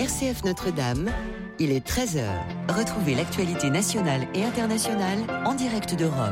RCF Notre-Dame, il est 13h. Retrouvez l'actualité nationale et internationale en direct de Rome.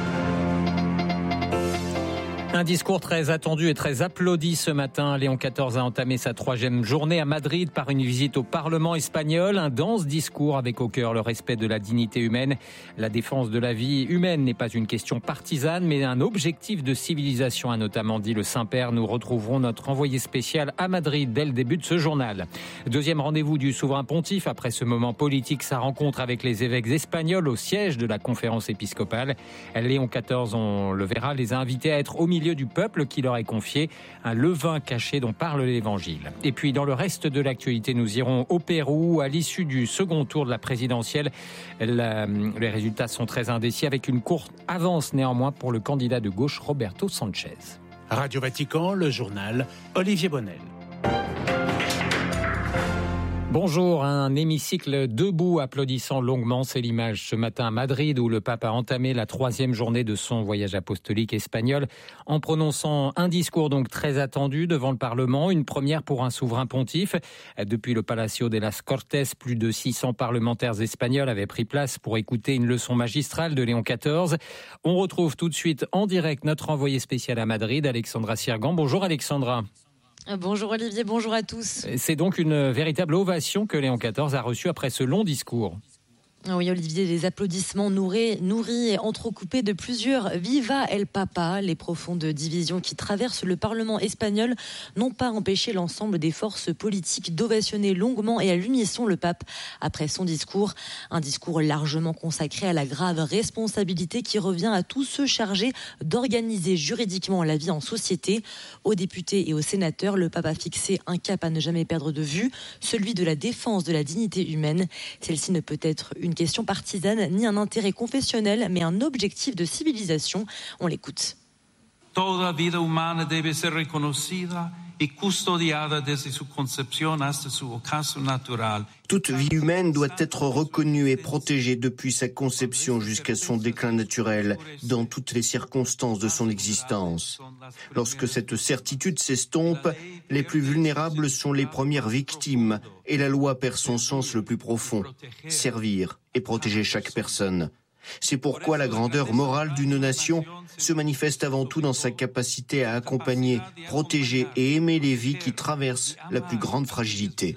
Un discours très attendu et très applaudi ce matin. Léon XIV a entamé sa 3e journée à Madrid par une visite au Parlement espagnol. Un dense discours avec au cœur le respect de la dignité humaine. La défense de la vie humaine n'est pas une question partisane, mais un objectif de civilisation, a notamment dit le Saint-Père. Nous retrouverons notre envoyé spécial à Madrid dès le début de ce journal. Deuxième rendez-vous du souverain pontife après ce moment politique, sa rencontre avec les évêques espagnols au siège de la conférence épiscopale. Léon XIV, on le verra, les a invités à être au milieu du peuple qui leur est confié, un levain caché dont parle l'Évangile. Et puis dans le reste de l'actualité, nous irons au Pérou à l'issue du second tour de la présidentielle. Les résultats sont très indécis avec une courte avance néanmoins pour le candidat de gauche Roberto Sanchez. Radio Vatican, le journal Olivier Bonnel. Bonjour, un hémicycle debout applaudissant longuement, c'est l'image ce matin à Madrid où le pape a entamé la 3e journée de son voyage apostolique espagnol en prononçant un discours donc très attendu devant le Parlement, une première pour un souverain pontife. Depuis le Palacio de las Cortes, plus de 600 parlementaires espagnols avaient pris place pour écouter une leçon magistrale de Léon XIV. On retrouve tout de suite en direct notre envoyé spécial à Madrid, Alexandra Sirgan. Bonjour Alexandra. Bonjour Olivier, bonjour à tous. C'est donc une véritable ovation que Léon XIV a reçue après ce long discours. Oui Olivier, les applaudissements nourris et entrecoupés de plusieurs « Viva el Papa ». Les profondes divisions qui traversent le Parlement espagnol n'ont pas empêché l'ensemble des forces politiques d'ovationner longuement et à l'unisson le pape après son discours. Un discours largement consacré à la grave responsabilité qui revient à tous ceux chargés d'organiser juridiquement la vie en société. Aux députés et aux sénateurs, le pape a fixé un cap à ne jamais perdre de vue, celui de la défense de la dignité humaine. Celle-ci ne peut être une question partisane ni un intérêt confessionnel, mais un objectif de civilisation. On l'écoute. Toda vida humana debe ser reconocida y custodiada desde su concepción hasta su ocaso natural. Toute vie humaine doit être reconnue et protégée depuis sa conception jusqu'à son déclin naturel, dans toutes les circonstances de son existence. Lorsque cette certitude s'estompe, les plus vulnérables sont les premières victimes et la loi perd son sens le plus profond, servir et protéger chaque personne. C'est pourquoi la grandeur morale d'une nation se manifeste avant tout dans sa capacité à accompagner, protéger et aimer les vies qui traversent la plus grande fragilité.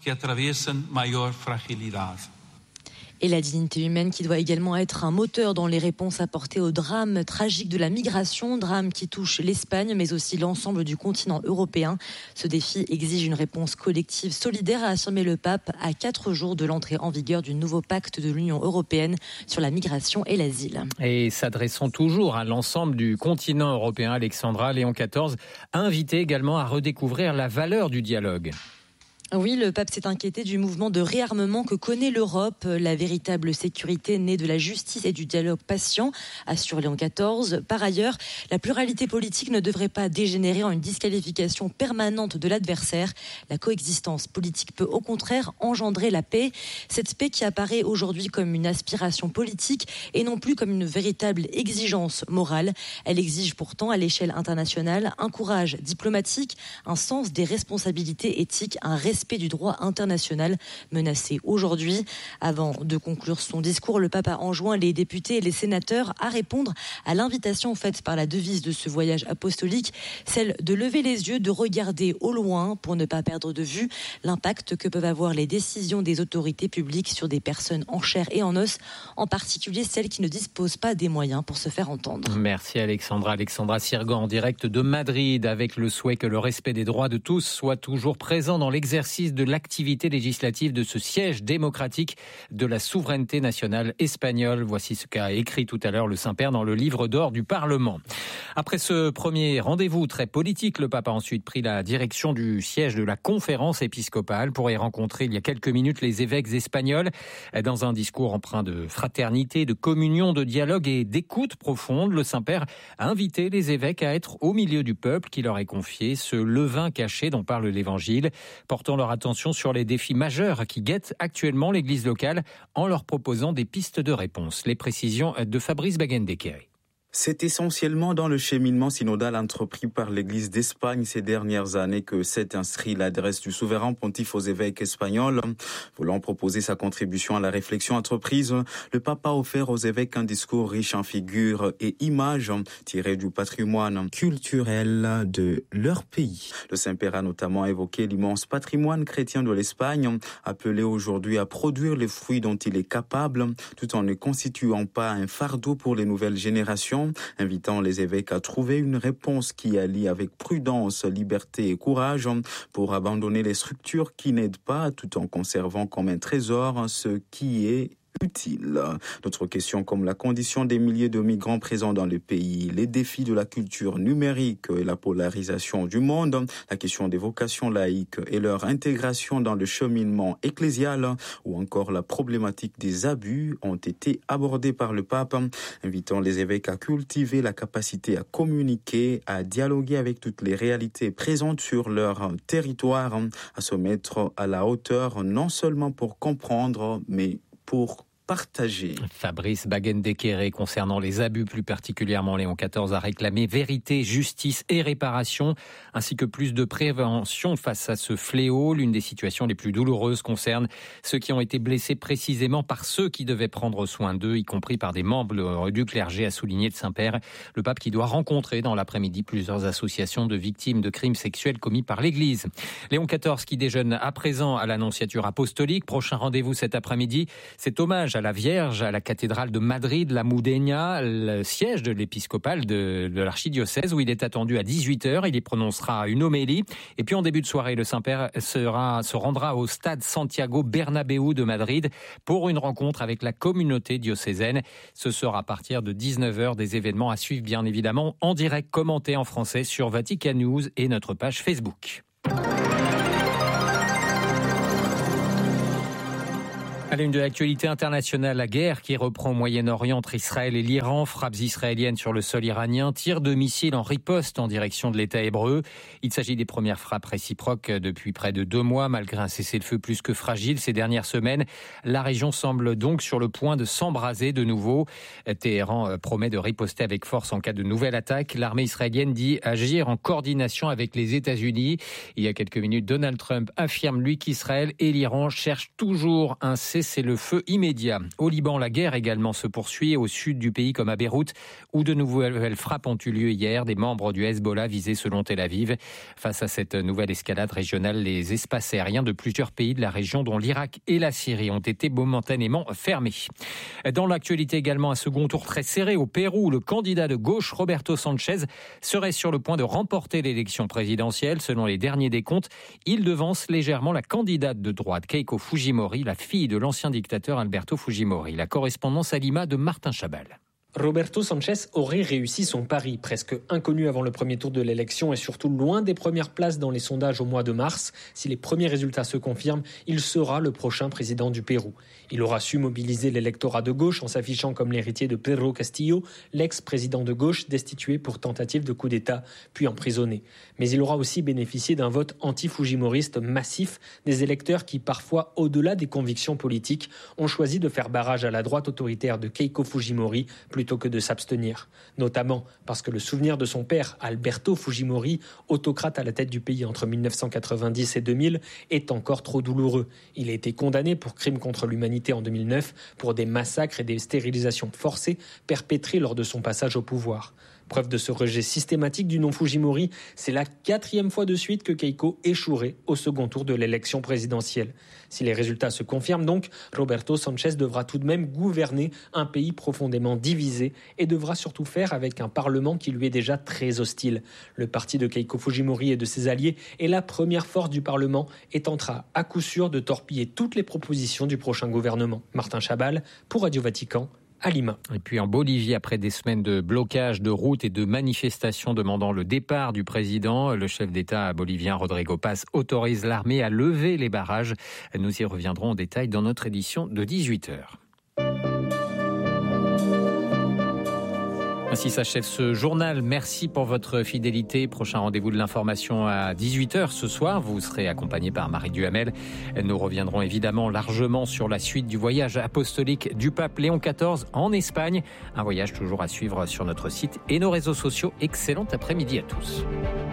Et la dignité humaine qui doit également être un moteur dans les réponses apportées au drame tragique de la migration, drame qui touche l'Espagne mais aussi l'ensemble du continent européen. Ce défi exige une réponse collective solidaire, a affirmé le pape à 4 jours de l'entrée en vigueur du nouveau pacte de l'Union européenne sur la migration et l'asile. Et s'adressant toujours à l'ensemble du continent européen, Alexandra, Léon XIV a invité également à redécouvrir la valeur du dialogue. Oui, le pape s'est inquiété du mouvement de réarmement que connaît l'Europe. La véritable sécurité née de la justice et du dialogue patient, assure Léon XIV. Par ailleurs, la pluralité politique ne devrait pas dégénérer en une disqualification permanente de l'adversaire. La coexistence politique peut au contraire engendrer la paix. Cette paix qui apparaît aujourd'hui comme une aspiration politique et non plus comme une véritable exigence morale. Elle exige pourtant à l'échelle internationale un courage diplomatique, un sens des responsabilités éthiques, un respect du droit international menacé aujourd'hui. Avant de conclure son discours, le pape a enjoint les députés et les sénateurs à répondre à l'invitation faite par la devise de ce voyage apostolique, celle de lever les yeux, de regarder au loin pour ne pas perdre de vue l'impact que peuvent avoir les décisions des autorités publiques sur des personnes en chair et en os, en particulier celles qui ne disposent pas des moyens pour se faire entendre. Merci Alexandra. Alexandra Sirgan en direct de Madrid avec le souhait que le respect des droits de tous soit toujours présent dans l'exercice de l'activité législative de ce siège démocratique de la souveraineté nationale espagnole. Voici ce qu'a écrit tout à l'heure le Saint-Père dans le livre d'or du Parlement. Après ce premier rendez-vous très politique, le pape a ensuite pris la direction du siège de la conférence épiscopale pour y rencontrer il y a quelques minutes les évêques espagnols. Dans un discours empreint de fraternité, de communion, de dialogue et d'écoute profonde, le Saint-Père a invité les évêques à être au milieu du peuple qui leur est confié, ce levain caché dont parle l'Évangile, portant leur attention sur les défis majeurs qui guettent actuellement l'Église locale en leur proposant des pistes de réponse. Les précisions de Fabrice Bagendekeri. C'est essentiellement dans le cheminement synodal entrepris par l'Église d'Espagne ces dernières années que s'est inscrit l'adresse du souverain pontife aux évêques espagnols. Voulant proposer sa contribution à la réflexion entreprise, le pape a offert aux évêques un discours riche en figures et images tirées du patrimoine culturel de leur pays. Le Saint-Père a notamment évoqué l'immense patrimoine chrétien de l'Espagne, appelé aujourd'hui à produire les fruits dont il est capable, tout en ne constituant pas un fardeau pour les nouvelles générations, invitant les évêques à trouver une réponse qui allie avec prudence, liberté et courage pour abandonner les structures qui n'aident pas tout en conservant comme un trésor ce qui est utile. D'autres questions comme la condition des milliers de migrants présents dans le pays, les défis de la culture numérique et la polarisation du monde, la question des vocations laïques et leur intégration dans le cheminement ecclésial ou encore la problématique des abus ont été abordées par le pape, invitant les évêques à cultiver la capacité à communiquer, à dialoguer avec toutes les réalités présentes sur leur territoire, à se mettre à la hauteur non seulement pour comprendre, mais pour partager. Fabrice Baguendekere, concernant les abus, plus particulièrement Léon XIV, a réclamé vérité, justice et réparation, ainsi que plus de prévention face à ce fléau. L'une des situations les plus douloureuses concerne ceux qui ont été blessés précisément par ceux qui devaient prendre soin d'eux, y compris par des membres du clergé, a souligné le Saint-Père. Le pape qui doit rencontrer dans l'après-midi plusieurs associations de victimes de crimes sexuels commis par l'Église. Léon XIV qui déjeune à présent à l'Annonciature apostolique. Prochain rendez-vous cet après-midi, c'est hommage à la Vierge à la cathédrale de Madrid, la Moudénia, le siège de l'épiscopal de l'archidiocèse, où il est attendu à 18h. Il y prononcera une homélie. Et puis en début de soirée, le Saint-Père se rendra au stade Santiago Bernabéu de Madrid pour une rencontre avec la communauté diocésaine. Ce sera à partir de 19h, des événements à suivre bien évidemment en direct, commentés en français sur Vatican News et notre page Facebook. À l'une de l'actualité internationale, la guerre qui reprend au Moyen-Orient entre Israël et l'Iran, frappes israéliennes sur le sol iranien, tirs de missiles en riposte en direction de l'État hébreu. Il s'agit des premières frappes réciproques depuis près de 2 mois, malgré un cessez-le-feu plus que fragile ces dernières semaines. La région semble donc sur le point de s'embraser de nouveau. Téhéran promet de riposter avec force en cas de nouvelle attaque. L'armée israélienne dit agir en coordination avec les États-Unis. Il y a quelques minutes, Donald Trump affirme, lui, qu'Israël et l'Iran cherchent toujours un cessez-le-feu immédiat. Au Liban, la guerre également se poursuit au sud du pays comme à Beyrouth, où de nouvelles frappes ont eu lieu hier. Des membres du Hezbollah visés selon Tel Aviv. Face à cette nouvelle escalade régionale, les espaces aériens de plusieurs pays de la région, dont l'Irak et la Syrie, ont été momentanément fermés. Dans l'actualité également, un second tour très serré au Pérou. Le candidat de gauche, Roberto Sanchez, serait sur le point de remporter l'élection présidentielle. Selon les derniers décomptes, il devance légèrement la candidate de droite, Keiko Fujimori, la fille de l'ancien dictateur Alberto Fujimori. La correspondance à Lima de Martin Chabal. Roberto Sanchez aurait réussi son pari, presque inconnu avant le premier tour de l'élection et surtout loin des premières places dans les sondages au mois de mars. Si les premiers résultats se confirment, il sera le prochain président du Pérou. Il aura su mobiliser l'électorat de gauche en s'affichant comme l'héritier de Pedro Castillo, l'ex-président de gauche destitué pour tentative de coup d'État, puis emprisonné. Mais il aura aussi bénéficié d'un vote anti-fujimoriste massif des électeurs qui, parfois, au-delà des convictions politiques, ont choisi de faire barrage à la droite autoritaire de Keiko Fujimori plutôt que de s'abstenir. Notamment parce que le souvenir de son père, Alberto Fujimori, autocrate à la tête du pays entre 1990 et 2000, est encore trop douloureux. Il a été condamné pour crimes contre l'humanité en 2009 pour des massacres et des stérilisations forcées perpétrées lors de son passage au pouvoir. Preuve de ce rejet systématique du nom Fujimori, c'est la 4e fois de suite que Keiko échouerait au second tour de l'élection présidentielle. Si les résultats se confirment donc, Roberto Sanchez devra tout de même gouverner un pays profondément divisé et devra surtout faire avec un parlement qui lui est déjà très hostile. Le parti de Keiko Fujimori et de ses alliés est la première force du parlement et tentera à coup sûr de torpiller toutes les propositions du prochain gouvernement. Martin Chabal pour Radio Vatican. À Lima. Et puis en Bolivie, après des semaines de blocage de routes et de manifestations demandant le départ du président, le chef d'État bolivien Rodrigo Paz autorise l'armée à lever les barrages. Nous y reviendrons en détail dans notre édition de 18h. Ainsi s'achève ce journal. Merci pour votre fidélité. Prochain rendez-vous de l'information à 18h ce soir. Vous serez accompagné par Marie Duhamel. Nous reviendrons évidemment largement sur la suite du voyage apostolique du pape Léon XIV en Espagne. Un voyage toujours à suivre sur notre site et nos réseaux sociaux. Excellent après-midi à tous.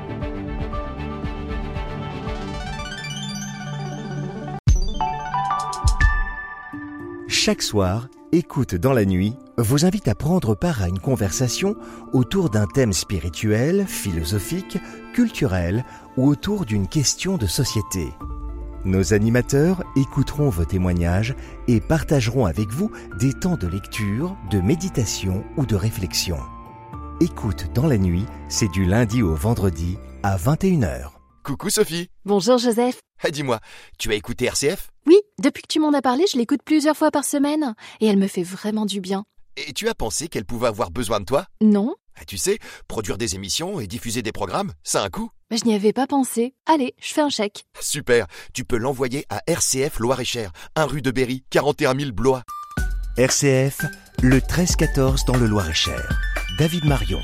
Chaque soir, Écoute dans la nuit vous invite à prendre part à une conversation autour d'un thème spirituel, philosophique, culturel ou autour d'une question de société. Nos animateurs écouteront vos témoignages et partageront avec vous des temps de lecture, de méditation ou de réflexion. Écoute dans la nuit, c'est du lundi au vendredi à 21h. Coucou Sophie. Bonjour Joseph. Dis-moi, tu as écouté RCF ? Oui, depuis que tu m'en as parlé, je l'écoute plusieurs fois par semaine. Et elle me fait vraiment du bien. Et tu as pensé qu'elle pouvait avoir besoin de toi ? Non. Tu sais, produire des émissions et diffuser des programmes, ça a un coût. Je n'y avais pas pensé. Allez, je fais un chèque. Super, tu peux l'envoyer à RCF Loir-et-Cher, 1 rue de Berry, 41 000 Blois. RCF, le 13-14 dans le Loir-et-Cher. David Marion.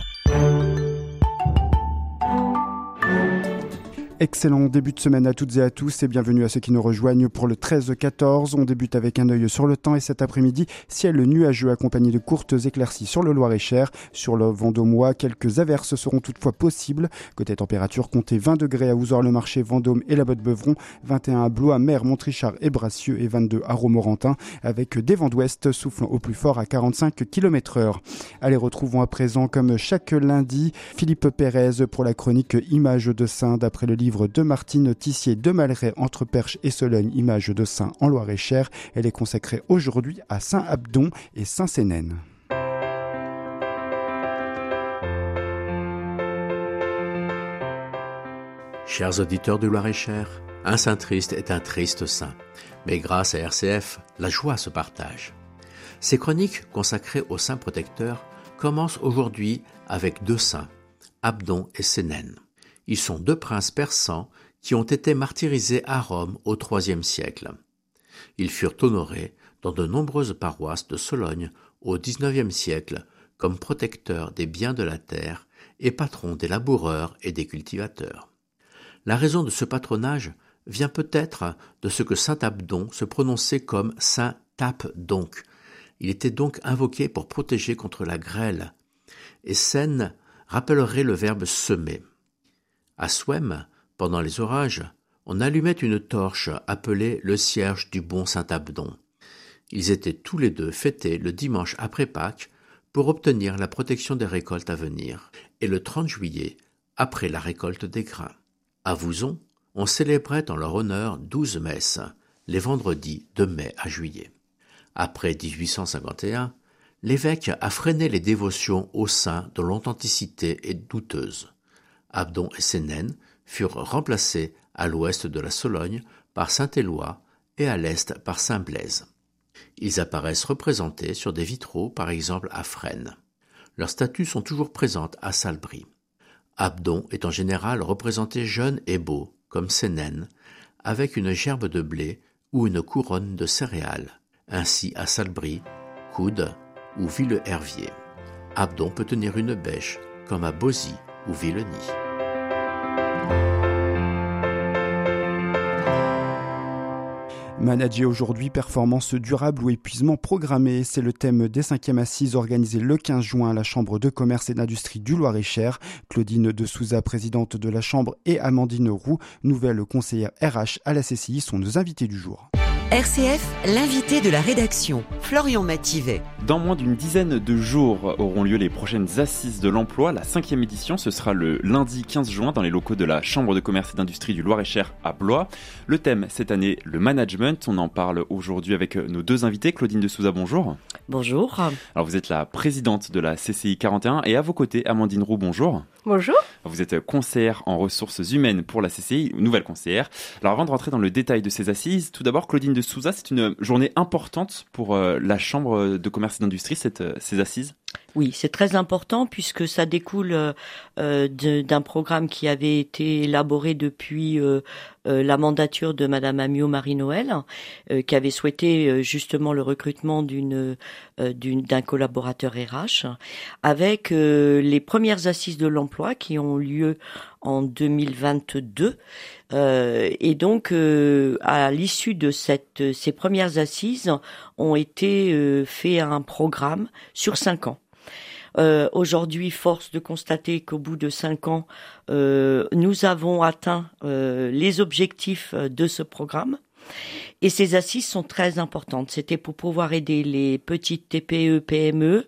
Excellent début de semaine à toutes et à tous et bienvenue à ceux qui nous rejoignent pour le 13-14. On débute avec un œil sur le temps et cet après-midi, ciel nuageux accompagné de courtes éclaircies sur le Loir-et-Cher. Sur le Vendômois, quelques averses seront toutefois possibles. Côté température, comptez 20 degrés à Ouzor-le-Marché, Vendôme et la Botte-Beuvron, 21 à Blois, Mer, Montrichard et Bracieux et 22 à Romorantin avec des vents d'ouest soufflant au plus fort à 45 km/h. Allez, retrouvons à présent comme chaque lundi Philippe Pérez pour la chronique Images de Saint d'après le livre de Martine Tissier de Malray entre Perche et Sologne, Images de Saint en Loir-et-Cher. Elle est consacrée aujourd'hui à Saint-Abdon et Saint-Sénène. Chers auditeurs du Loir-et-Cher, un saint triste est un triste saint. Mais grâce à RCF, la joie se partage. Ces chroniques consacrées aux saints protecteurs commencent aujourd'hui avec deux saints, Abdon et Sénène. Ils sont deux princes persans qui ont été martyrisés à Rome au IIIe siècle. Ils furent honorés dans de nombreuses paroisses de Sologne au XIXe siècle comme protecteurs des biens de la terre et patrons des laboureurs et des cultivateurs. La raison de ce patronage vient peut-être de ce que saint Abdon se prononçait comme saint tape donc. Il était donc invoqué pour protéger contre la grêle. Et Sénène rappellerait le verbe semer. À Souem, pendant les orages, on allumait une torche appelée le cierge du bon saint Abdon. Ils étaient tous les deux fêtés le dimanche après Pâques pour obtenir la protection des récoltes à venir, et le 30 juillet, après la récolte des grains. À Vouzon, on célébrait en leur honneur 12 messes, les vendredis de mai à juillet. Après 1851, l'évêque a freiné les dévotions aux saints dont l'authenticité est douteuse. Abdon et Sénène furent remplacés à l'ouest de la Sologne par Saint-Éloi et à l'est par Saint-Blaise. Ils apparaissent représentés sur des vitraux, par exemple à Fresnes. Leurs statues sont toujours présentes à Salbris. Abdon est en général représenté jeune et beau, comme Sénène, avec une gerbe de blé ou une couronne de céréales, ainsi à Salbris, Coude ou Villeherviers. Abdon peut tenir une bêche, comme à Bozy ou Villegny. Manager aujourd'hui, performance durable ou épuisement programmé, c'est le thème des 5e assises organisées le 15 juin à la Chambre de commerce et d'industrie du Loir-et-Cher. Claudine de Souza, présidente de la Chambre, et Amandine Roux, nouvelle conseillère RH à la CCI, sont nos invités du jour. RCF, l'invité de la rédaction, Florian Mathivet. Dans moins d'une dizaine de jours auront lieu les prochaines assises de l'emploi. La 5e édition, ce sera le lundi 15 juin dans les locaux de la Chambre de commerce et d'industrie du Loir-et-Cher à Blois. Le thème cette année, le management. On en parle aujourd'hui avec nos deux invités. Claudine de Souza, bonjour. Bonjour. Alors vous êtes la présidente de la CCI 41 et à vos côtés, Amandine Roux, bonjour. Bonjour. Vous êtes conseillère en ressources humaines pour la CCI, nouvelle conseillère. Alors avant de rentrer dans le détail de ces assises, tout d'abord Claudine de Souza, c'est une journée importante pour la Chambre de commerce et d'industrie, ces assises. Oui, c'est très important puisque ça découle d'un programme qui avait été élaboré depuis la mandature de Madame Amiot Marie-Noël, qui avait souhaité justement le recrutement d'un collaborateur RH, avec les premières assises de l'emploi qui ont lieu en 2022. Et donc, à l'issue de ces premières assises, ont été fait un programme sur 5 ans. Aujourd'hui, force de constater qu'au bout de 5 ans, nous avons atteint les objectifs de ce programme. Et ces assises sont très importantes. C'était pour pouvoir aider les petites TPE, PME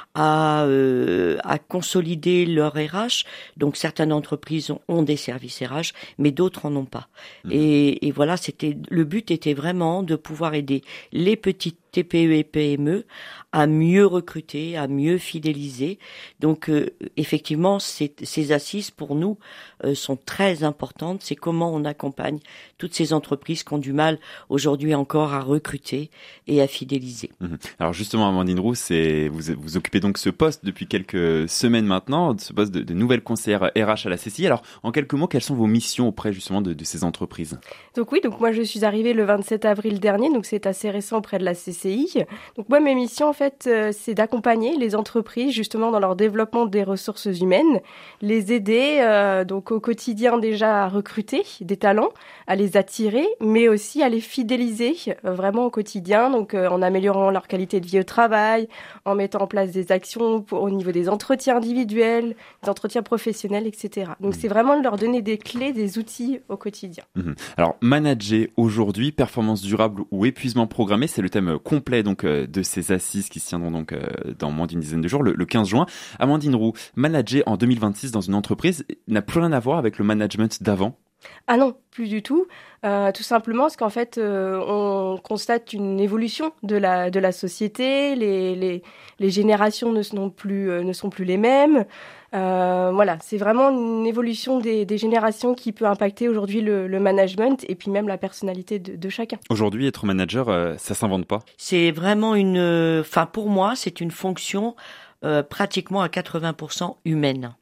à consolider leur RH. Donc certaines entreprises ont des services RH, mais d'autres en ont pas. Et voilà, le but était vraiment de pouvoir aider les petites TPE et PME à mieux recruter, à mieux fidéliser. Donc effectivement, ces assises pour nous sont très importantes. C'est comment on accompagne toutes ces entreprises qui ont du mal aujourd'hui encore à recruter et à fidéliser. Alors justement, Amandine Roux, vous occupez donc ce poste depuis quelques semaines maintenant, ce poste de nouvelle conseillère RH à la CCI. Alors en quelques mots, quelles sont vos missions auprès justement de ces entreprises ? Donc moi je suis arrivée le 27 avril dernier, donc c'est assez récent auprès de la CCI. Donc moi, mes missions, en fait, c'est d'accompagner les entreprises justement dans leur développement des ressources humaines, les aider donc au quotidien déjà à recruter des talents, à les attirer, mais aussi à les fidéliser vraiment au quotidien, donc en améliorant leur qualité de vie au travail, en mettant en place des actions au niveau des entretiens individuels, des entretiens professionnels, etc. Donc c'est vraiment de leur donner des clés, des outils au quotidien. Alors, manager aujourd'hui, performance durable ou épuisement programmé, c'est le thème complet donc de ces assises qui se tiendront donc dans moins d'une dizaine de jours, le 15 juin. Amandine Roux, manager en 2026 dans une entreprise n'a plus rien à voir avec le management d'avant ? Ah non, plus du tout. Tout simplement parce qu'en fait, on constate une évolution de la société. Les générations ne sont plus les mêmes. Voilà, c'est vraiment une évolution des générations qui peut impacter aujourd'hui le management et puis même la personnalité de chacun. Aujourd'hui, être manager, ça s'invente pas. C'est vraiment pour moi, c'est une fonction pratiquement à 80% humaine.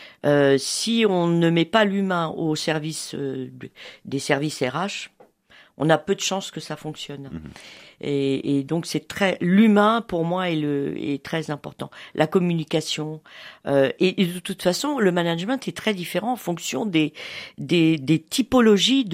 Si on ne met pas l'humain au service des services RH, on a peu de chances que ça fonctionne. Et donc l'humain pour moi est très important. La communication et de toute façon le management est très différent en fonction des typologies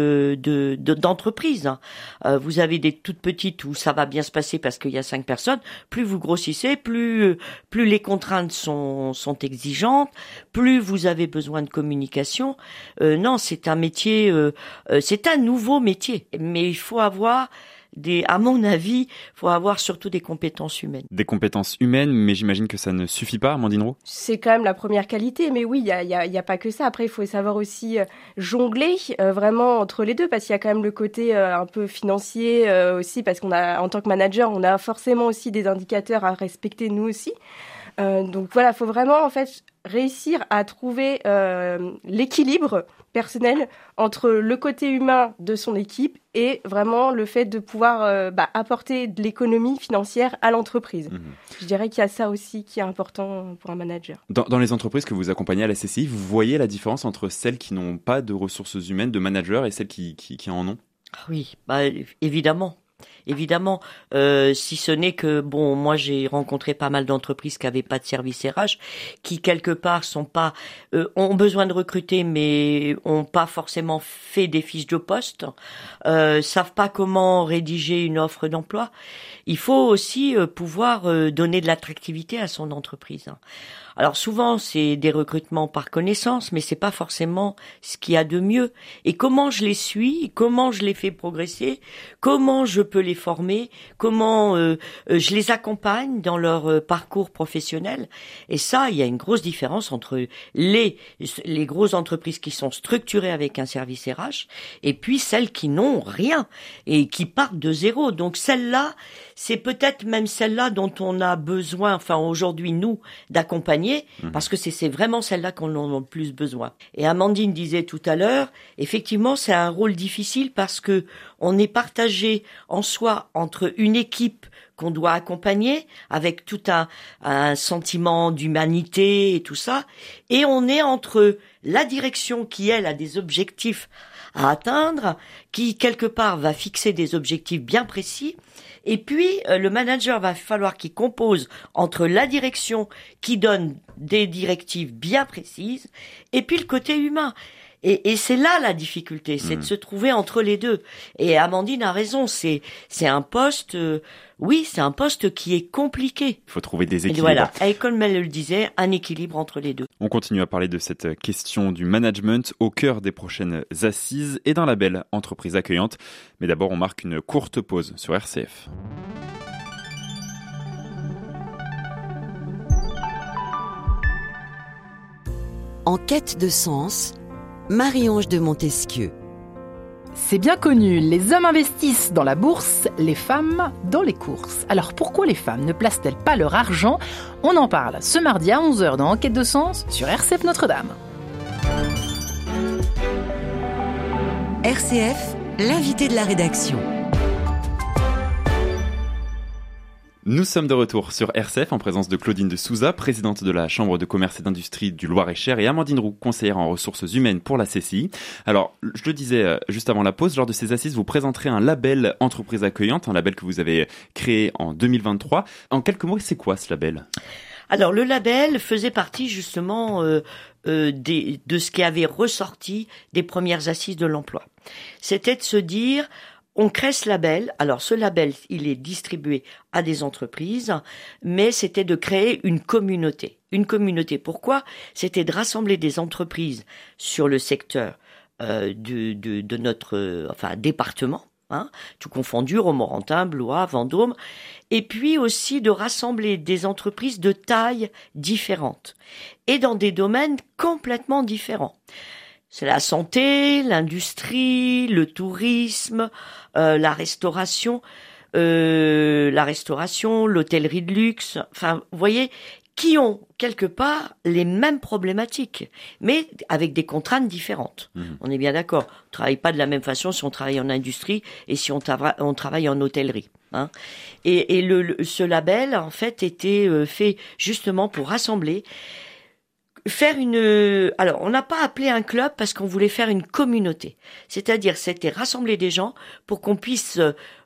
d'entreprises. Vous avez des toutes petites où ça va bien se passer parce qu'il y a 5 personnes. Plus vous grossissez, plus les contraintes sont exigeantes, plus vous avez besoin de communication. Non, c'est un métier, c'est un nouveau métier, mais il faut avoir à mon avis, il faut avoir surtout des compétences humaines. Des compétences humaines, mais j'imagine que ça ne suffit pas, Amandine Roux ? C'est quand même la première qualité, mais oui, il y a pas que ça. Après, il faut savoir aussi jongler vraiment entre les deux, parce qu'il y a quand même le côté un peu financier aussi, parce en tant que manager, on a forcément aussi des indicateurs à respecter nous aussi. Donc voilà, il faut vraiment en fait réussir à trouver l'équilibre personnel entre le côté humain de son équipe et vraiment le fait de pouvoir apporter de l'économie financière à l'entreprise. Je dirais qu'il y a ça aussi qui est important pour un manager. Dans les entreprises que vous accompagnez à la CCI, vous voyez la différence entre celles qui n'ont pas de ressources humaines, de managers, et celles qui en ont ? Oui, évidemment. Évidemment, si ce n'est que moi j'ai rencontré pas mal d'entreprises qui avaient pas de service RH, qui quelque part ont besoin de recruter mais ont pas forcément fait des fiches de poste, savent pas comment rédiger une offre d'emploi. Il faut aussi pouvoir donner de l'attractivité à son entreprise. Alors souvent c'est des recrutements par connaissance, mais c'est pas forcément ce qu'il y a de mieux. Et comment je les suis, comment je les fais progresser, comment je peux les former, comment je les accompagne dans leur parcours professionnel. Et ça, il y a une grosse différence entre les grosses entreprises qui sont structurées avec un service RH et puis celles qui n'ont rien et qui partent de zéro. Donc celles-là, c'est peut-être même celles-là dont on a besoin, aujourd'hui nous, d'accompagner, parce que c'est vraiment celles-là qu'on en a le plus besoin. Et Amandine disait tout à l'heure, effectivement, c'est un rôle difficile parce que on est partagé en soit entre une équipe qu'on doit accompagner avec tout un sentiment d'humanité et tout ça, et on est entre la direction qui, elle, a des objectifs à atteindre, qui, quelque part, va fixer des objectifs bien précis, et puis le manager va falloir qu'il compose entre la direction qui donne des directives bien précises, et puis le côté humain. Et c'est là la difficulté, c'est de se trouver entre les deux. Et Amandine a raison, c'est un poste, c'est un poste qui est compliqué. Il faut trouver des équilibres. Et voilà, et comme elle le disait, un équilibre entre les deux. On continue à parler de cette question du management au cœur des prochaines assises et d'un label entreprise accueillante. Mais d'abord, on marque une courte pause sur RCF. En quête de sens, Marie-Ange de Montesquieu. C'est bien connu, les hommes investissent dans la bourse, les femmes dans les courses. Alors pourquoi les femmes ne placent-elles pas leur argent ? On en parle ce mardi à 11h dans Enquête de sens sur RCF Notre-Dame. RCF, l'invité de la rédaction. Nous sommes de retour sur RCF en présence de Claudine de Souza, présidente de la Chambre de commerce et d'industrie du Loir-et-Cher, et Amandine Roux, conseillère en ressources humaines pour la CCI. Alors, je le disais juste avant la pause, lors de ces assises, vous présenterez un label entreprise accueillante, un label que vous avez créé en 2023. En quelques mots, c'est quoi ce label ? Alors, le label faisait partie justement de ce qui avait ressorti des premières assises de l'emploi. C'était de se dire... On crée ce label. Alors, ce label, il est distribué à des entreprises, mais c'était de créer une communauté. Une communauté, pourquoi ? C'était de rassembler des entreprises sur le secteur de notre département, tout confondu, Romorantin, Blois, Vendôme, et puis aussi de rassembler des entreprises de tailles différentes et dans des domaines complètement différents. C'est la santé, l'industrie, le tourisme, la restauration, l'hôtellerie de luxe. Enfin, vous voyez, qui ont quelque part les mêmes problématiques, mais avec des contraintes différentes. On est bien d'accord. On travaille pas de la même façon si on travaille en industrie et si on travaille en hôtellerie. Et ce label, en fait, était fait justement pour rassembler. Alors, on n'a pas appelé un club parce qu'on voulait faire une communauté. C'est-à-dire, c'était rassembler des gens pour qu'on puisse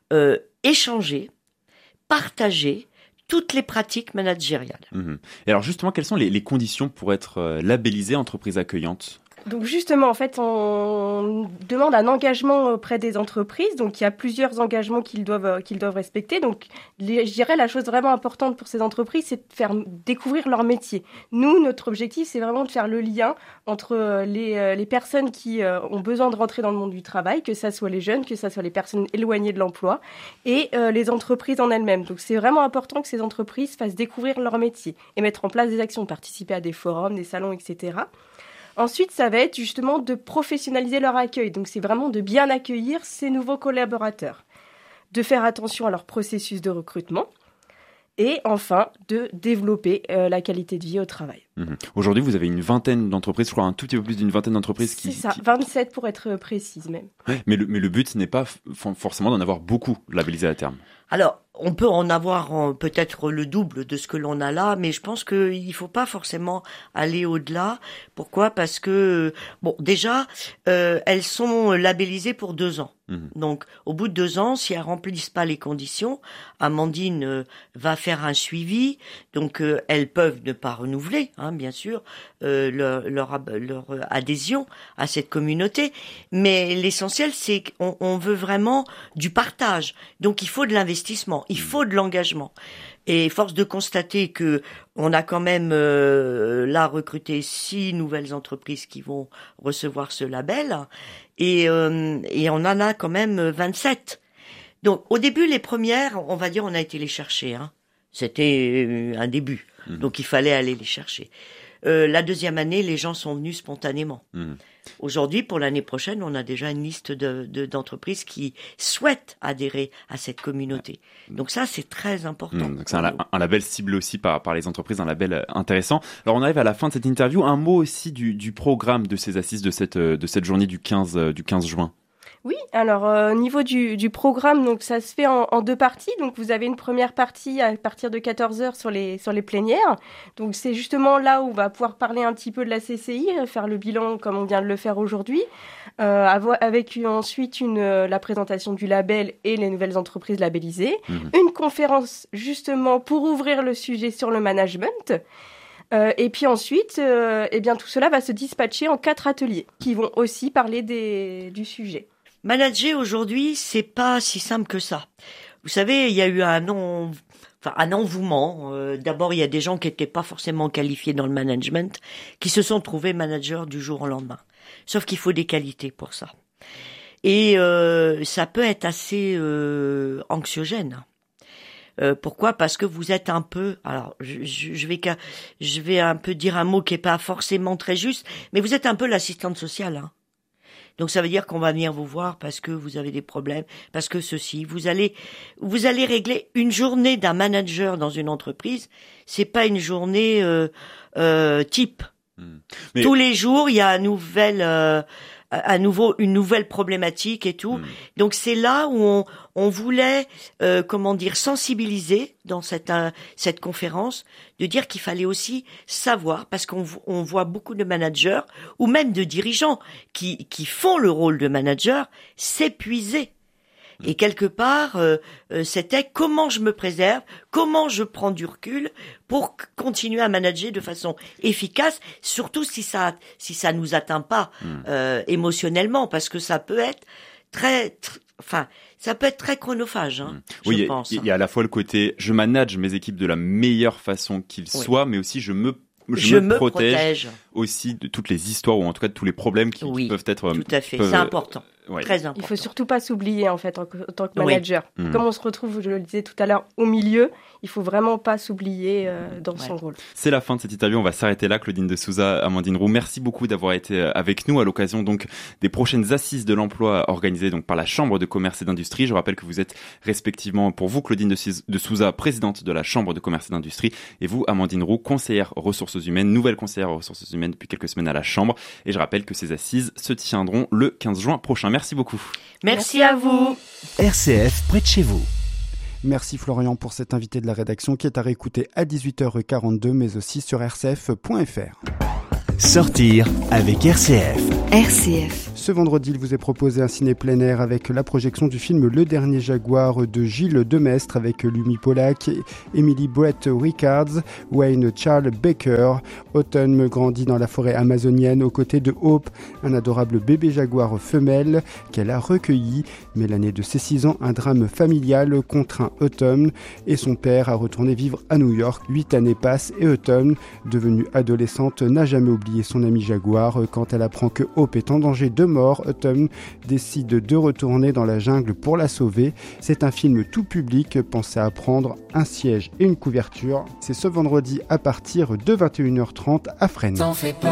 échanger, partager toutes les pratiques managériales. Et alors, justement, quelles sont les conditions pour être labellisée entreprise accueillante ? Donc justement, en fait, on demande un engagement auprès des entreprises. Donc il y a plusieurs engagements qu'ils doivent respecter. Donc je dirais la chose vraiment importante pour ces entreprises, c'est de faire découvrir leur métier. Nous, notre objectif, c'est vraiment de faire le lien entre les personnes qui ont besoin de rentrer dans le monde du travail, que ça soit les jeunes, que ça soit les personnes éloignées de l'emploi, et les entreprises en elles-mêmes. Donc c'est vraiment important que ces entreprises fassent découvrir leur métier et mettre en place des actions, participer à des forums, des salons, etc. Ensuite, ça va être justement de professionnaliser leur accueil. Donc, c'est vraiment de bien accueillir ces nouveaux collaborateurs, de faire attention à leur processus de recrutement et enfin, de développer la qualité de vie au travail. Aujourd'hui, vous avez une vingtaine d'entreprises, je crois un tout petit peu plus d'une vingtaine d'entreprises. C'est ça, 27 pour être précise même. Ouais, mais le but, ce n'est pas forcément d'en avoir beaucoup labellisés à terme. Alors, on peut en avoir peut-être le double de ce que l'on a là, mais je pense qu'il faut pas forcément aller au-delà. Pourquoi ? Parce que, déjà, elles sont labellisées pour 2 ans. Donc, au bout de 2 ans, si elles remplissent pas les conditions, Amandine va faire un suivi. Donc, elles peuvent ne pas renouveler, bien sûr, leur adhésion à cette communauté. Mais l'essentiel, c'est qu'on veut vraiment du partage. Donc, il faut de l'investissement, il faut de l'engagement. Et force de constater que on a quand même là recruté 6 nouvelles entreprises qui vont recevoir ce label et on en a quand même 27. Donc au début les premières, on va dire on a été les chercher. C'était un début, donc il fallait aller les chercher. La deuxième année, les gens sont venus spontanément. Aujourd'hui, pour l'année prochaine, on a déjà une liste d'entreprises qui souhaitent adhérer à cette communauté. Donc ça, c'est très important. Donc c'est un label ciblé aussi par les entreprises, un label intéressant. Alors on arrive à la fin de cette interview. Un mot aussi du programme de ces assises de cette journée du 15 juin. Oui, alors au niveau du programme, donc ça se fait en 2 parties. Donc vous avez une première partie à partir de 14h sur les plénières. Donc c'est justement là où on va pouvoir parler un petit peu de la CCI, faire le bilan comme on vient de le faire aujourd'hui, avec ensuite la présentation du label et les nouvelles entreprises labellisées. Une conférence justement pour ouvrir le sujet sur le management. Et puis ensuite, tout cela va se dispatcher en 4 ateliers qui vont aussi parler du sujet. Manager aujourd'hui, c'est pas si simple que ça. Vous savez, il y a eu un envouement. D'abord, il y a des gens qui n'étaient pas forcément qualifiés dans le management, qui se sont trouvés managers du jour au lendemain. Sauf qu'il faut des qualités pour ça. Et ça peut être assez anxiogène. Pourquoi ? Parce que vous êtes un peu, alors je vais un peu dire un mot qui est pas forcément très juste, mais vous êtes un peu l'assistante sociale, hein. Donc ça veut dire qu'on va venir vous voir parce que vous avez des problèmes, parce que ceci, vous allez régler une journée d'un manager dans une entreprise, c'est pas une journée type. Mais... Tous les jours, il y a une nouvelle problématique et tout. Donc c'est là où on voulait sensibiliser dans cette conférence, de dire qu'il fallait aussi savoir, parce qu'on voit beaucoup de managers ou même de dirigeants qui font le rôle de manager s'épuiser. Et quelque part, c'était comment je me préserve, comment je prends du recul pour continuer à manager de façon efficace, surtout si ça nous atteint pas émotionnellement, parce que ça peut être ça peut être très chronophage, je pense. Il y a à la fois le côté je manage mes équipes de la meilleure façon qu'il soit, mais aussi je me protège aussi de toutes les histoires, ou en tout cas de tous les problèmes qui peuvent être... Tout à fait, c'est important. Très important. Il faut surtout pas s'oublier en fait en tant que manager. Comme on se retrouve, je le disais tout à l'heure, au milieu, il faut vraiment pas s'oublier dans son rôle. C'est la fin de cette interview, on va s'arrêter là. Claudine de Souza, Amandine Roux, merci beaucoup d'avoir été avec nous à l'occasion donc des prochaines assises de l'emploi organisées donc par la Chambre de commerce et d'industrie. Je rappelle que vous êtes respectivement, pour vous, Claudine de Souza, présidente de la Chambre de commerce et d'industrie, et vous, Amandine Roux, conseillère ressources humaines, nouvelle conseillère ressources humaines depuis quelques semaines à la Chambre. Et je rappelle que ces assises se tiendront le 15 juin prochain. Merci beaucoup. Merci à vous. RCF près de chez vous. Merci Florian pour cet invité de la rédaction qui est à réécouter à 18h42 mais aussi sur rcf.fr. Sortir avec RCF. RCF. Ce vendredi, il vous est proposé un ciné plein air avec la projection du film Le Dernier Jaguar de Gilles Demestre avec Lumi Pollack, Emily Brett Rickards, Wayne Charles Baker. Autumn grandit dans la forêt amazonienne aux côtés de Hope, un adorable bébé jaguar femelle qu'elle a recueilli. Mais l'année de ses 6 ans, un drame familial contraint Autumn et son père à retourner vivre à New York. 8 années passent et Autumn, devenue adolescente, n'a jamais oublié son ami jaguar. Quand elle apprend que Hope est en danger de mort, Autumn décide de retourner dans la jungle pour la sauver. C'est un film tout public pensé à prendre un siège et une couverture. C'est ce vendredi à partir de 21h30 à Fresnes.